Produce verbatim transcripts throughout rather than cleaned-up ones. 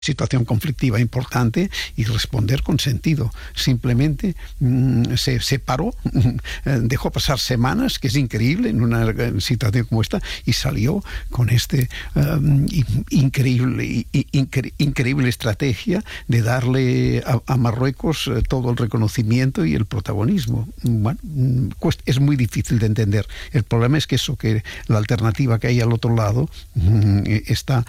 situación conflictiva importante y responder con sentido. Simplemente mmm, se separó, dejó pasar semanas, que es increíble en una situación como esta, y salió con este um, increíble, incre, increíble estrategia de darle a, a Marruecos todo el reconocimiento y el protagonismo. Bueno, es muy difícil de entender. El problema es que eso, que la alternativa que hay al otro lado mmm, está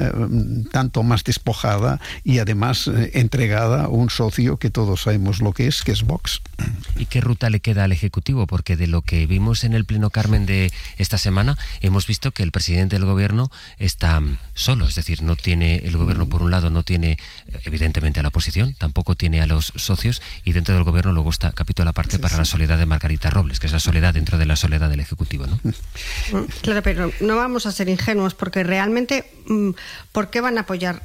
uh, tanto más despojada y además eh, entregada a un socio que todos sabemos lo que es, que es Vox. ¿Y qué ruta le queda al Ejecutivo? Porque de lo que vimos en el Pleno Carmen de esta semana, hemos visto que el presidente del Gobierno está solo, es decir, no tiene el Gobierno, por un lado, no tiene evidentemente a la oposición, tampoco tiene a los socios, y dentro del Gobierno luego está capítulo aparte para la soledad de Margarita Robles, que es la soledad dentro de la soledad del Ejecutivo, ¿no? Claro, pero no vamos a ser ingenuos, porque realmente, ¿por qué van a apoyar?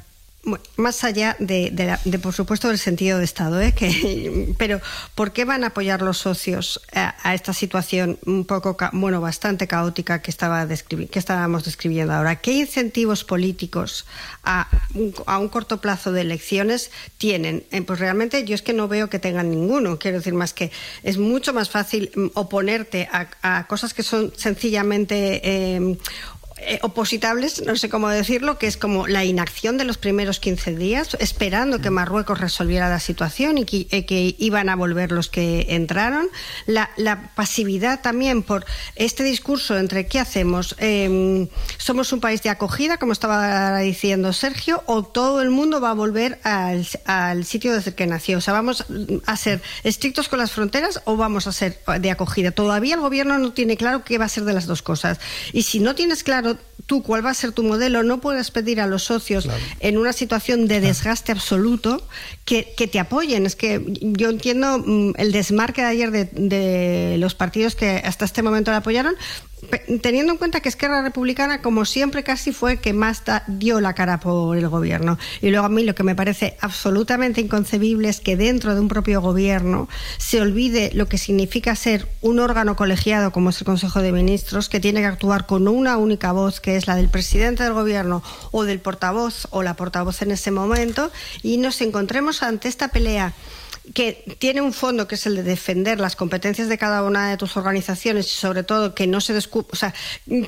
Más allá de, de, la, de, por supuesto, del sentido de Estado, ¿eh? que, pero ¿por qué van a apoyar los socios a, a esta situación un poco, bueno, bastante caótica que, estaba describi- que estábamos describiendo ahora? ¿Qué incentivos políticos a un, a un corto plazo de elecciones tienen? Eh, pues realmente yo es que no veo que tengan ninguno. Quiero decir, más que es mucho más fácil oponerte a, a cosas que son sencillamente Eh, Eh, opositables, no sé cómo decirlo, que es como la inacción de los primeros quince días, esperando que Marruecos resolviera la situación y que, eh, que iban a volver los que entraron. La, la pasividad también por este discurso entre ¿qué hacemos? Eh, ¿Somos un país de acogida, como estaba diciendo Sergio, o todo el mundo va a volver al, al sitio desde el que nació? O sea, ¿vamos a ser estrictos con las fronteras o vamos a ser de acogida? Todavía el gobierno no tiene claro qué va a ser de las dos cosas. Y si no tienes claro tú cuál va a ser tu modelo, no puedes pedir a los socios, claro, en una situación de desgaste absoluto que, que te apoyen. Es que yo entiendo mmm, el desmarque de ayer de, de los partidos que hasta este momento le apoyaron, teniendo en cuenta que Esquerra Republicana, como siempre, casi fue que más da, dio la cara por el gobierno. Y luego a mí lo que me parece absolutamente inconcebible es que dentro de un propio gobierno se olvide lo que significa ser un órgano colegiado como es el Consejo de Ministros, que tiene que actuar con una única voz, que es la del presidente del gobierno o del portavoz o la portavoz en ese momento, y nos encontremos ante esta pelea que tiene un fondo que es el de defender las competencias de cada una de tus organizaciones y sobre todo que no se descu- o sea,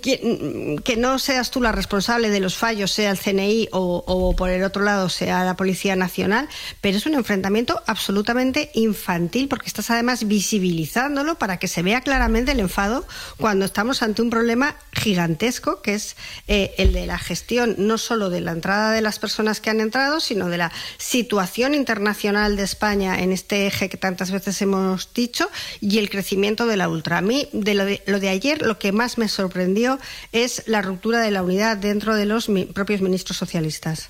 que, que no seas tú la responsable de los fallos, sea el C N I o, o por el otro lado sea la Policía Nacional, pero es un enfrentamiento absolutamente infantil porque estás además visibilizándolo para que se vea claramente el enfado cuando estamos ante un problema gigantesco que es eh, el de la gestión no solo de la entrada de las personas que han entrado, sino de la situación internacional de España en este eje que tantas veces hemos dicho y el crecimiento de la ultra. A mí, de lo de, lo de ayer, lo que más me sorprendió es la ruptura de la unidad dentro de los mi, propios ministros socialistas.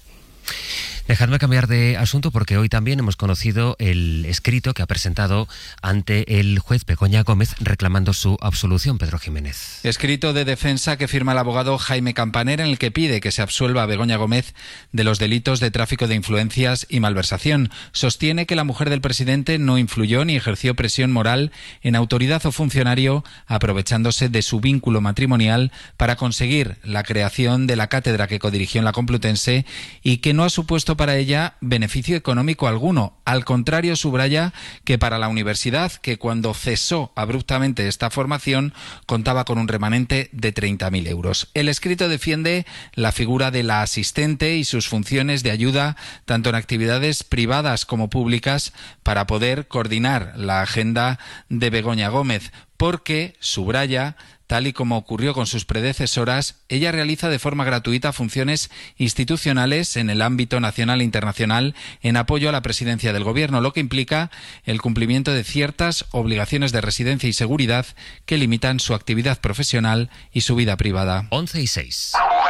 Dejadme cambiar de asunto porque hoy también hemos conocido el escrito que ha presentado ante el juez Begoña Gómez reclamando su absolución, Pedro Jiménez. Escrito de defensa que firma el abogado Jaime Campanera en el que pide que se absuelva a Begoña Gómez de los delitos de tráfico de influencias y malversación. Sostiene que la mujer del presidente no influyó ni ejerció presión moral en autoridad o funcionario aprovechándose de su vínculo matrimonial para conseguir la creación de la cátedra que codirigió en la Complutense y que no ha supuesto para ella beneficio económico alguno. Al contrario, subraya que para la universidad, que cuando cesó abruptamente esta formación, contaba con un remanente de treinta mil euros. El escrito defiende la figura de la asistente y sus funciones de ayuda, tanto en actividades privadas como públicas, para poder coordinar la agenda de Begoña Gómez, porque, subraya, tal y como ocurrió con sus predecesoras, ella realiza de forma gratuita funciones institucionales en el ámbito nacional e internacional en apoyo a la presidencia del Gobierno, lo que implica el cumplimiento de ciertas obligaciones de residencia y seguridad que limitan su actividad profesional y su vida privada. once y seis.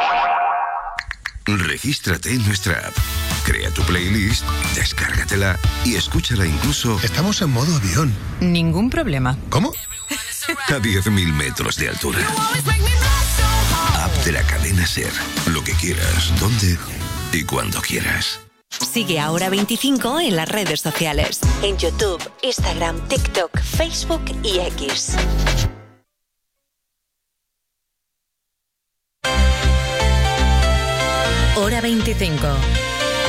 Regístrate en nuestra app. Crea tu playlist, descárgatela y escúchala incluso... Estamos en modo avión. Ningún problema. ¿Cómo? A diez mil metros de altura. App de la cadena SER. Lo que quieras, donde y cuando quieras. Sigue a Hora veinticinco en las redes sociales. En YouTube, Instagram, TikTok, Facebook y X. Hora veinticinco.